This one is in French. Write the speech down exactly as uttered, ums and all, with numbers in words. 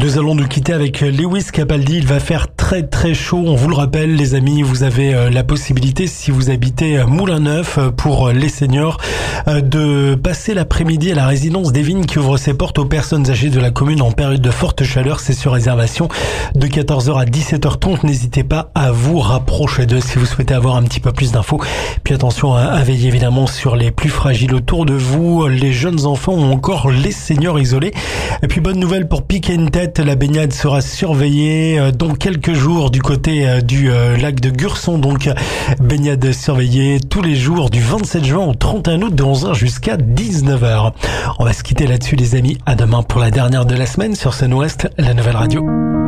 Nous allons nous quitter avec Lewis Capaldi. Il va faire très très chaud. On vous le rappelle, les amis, vous avez la possibilité, si vous habitez Moulin-Neuf, pour les seniors, de passer l'après-midi à la résidence des Vignes qui ouvre ses portes aux personnes âgées de la commune en période de forte chaleur. C'est sur réservation de quatorze heures à dix-sept heures trente. N'hésitez pas à vous rapprocher d'eux si vous souhaitez avoir un petit peu plus d'infos. Puis attention à, à veiller évidemment sur les plus fragiles autour de vous, les jeunes enfants ou encore les seniors isolés. Et puis bonne nouvelle pour Piquer une tête, la baignade sera surveillée dans quelques jours du côté du lac de Gurson. Donc baignade surveillée tous les jours du vingt-sept juin au trente et un août de onze heures jusqu'à dix-neuf heures. On va se quitter là-dessus les amis. À demain pour la dernière de la semaine sur Sun Ouest, la nouvelle radio.